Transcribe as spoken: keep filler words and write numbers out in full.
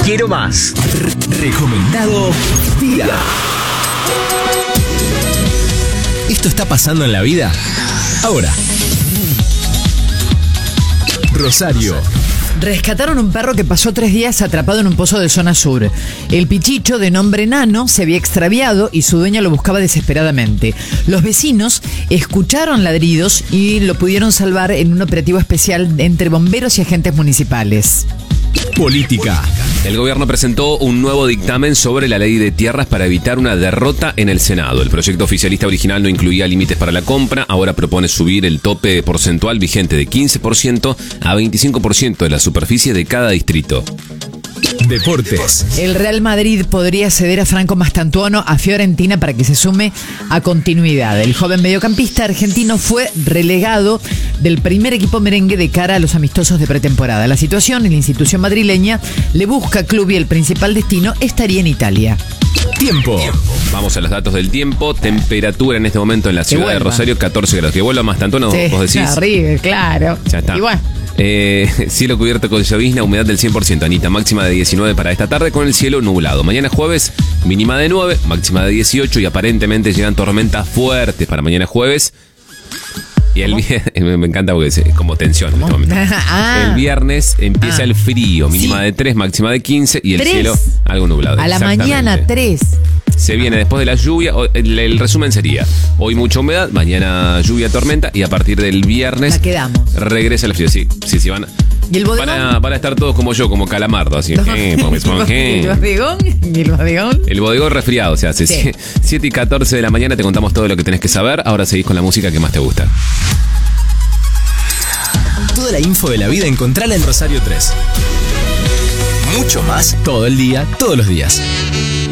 Quiero más. Recomendado día. ¿Esto está pasando en la vida? Ahora. Rosario. Rescataron un perro que pasó tres días atrapado en un pozo de zona sur. El pichicho, de nombre Nano, se había extraviado y su dueña lo buscaba desesperadamente. Los vecinos escucharon ladridos y lo pudieron salvar en un operativo especial entre bomberos y agentes municipales. Política. El gobierno presentó un nuevo dictamen sobre la ley de tierras para evitar una derrota en el Senado. El proyecto oficialista original no incluía límites para la compra, ahora propone subir el tope porcentual vigente de quince por ciento a veinticinco por ciento de la superficie de cada distrito. Deportes. El Real Madrid podría ceder a Franco Mastantuono a Fiorentina para que se sume a continuidad. El joven mediocampista argentino fue relegado del primer equipo merengue de cara a los amistosos de pretemporada. La situación en la institución madrileña le busca club y el principal destino estaría en Italia. Tiempo. Vamos a los datos del tiempo. Temperatura en este momento en la ciudad de Rosario, catorce grados. Que vuelva Mastantuono, Sí, vos decís. arriba, claro. Ya está. Igual. Eh, cielo cubierto con llovizna, humedad del cien por ciento, Anita, máxima de diecinueve para esta tarde con el cielo nublado. Mañana jueves, mínima de nueve, máxima de dieciocho y aparentemente llegan tormentas fuertes para mañana jueves. Y el viernes, me encanta porque es como tensión en este momento. Ah. El viernes empieza Ah. el frío, mínima Sí. de tres, máxima de quince y el ¿Tres? cielo algo nublado. A la Exactamente. mañana tres. Se viene después de la lluvia. o- El, el resumen sería: hoy mucha humedad, mañana lluvia, tormenta y a partir del viernes La quedamos. regresa el frío. Sí, sí, sí, van, ¿Y el bodegón? van, a, van a estar todos como yo, como calamardo, así. Eh, porque son, ¿Y eh. el bodegón? ¿Y el bodegón? El bodegón resfriado se hace. Sí. siete y catorce de la mañana te contamos todo lo que tenés que saber. Ahora seguís con la música que más te gusta. Toda la info de la vida encontrala en Rosario tres. Mucho más todo el día, todos los días.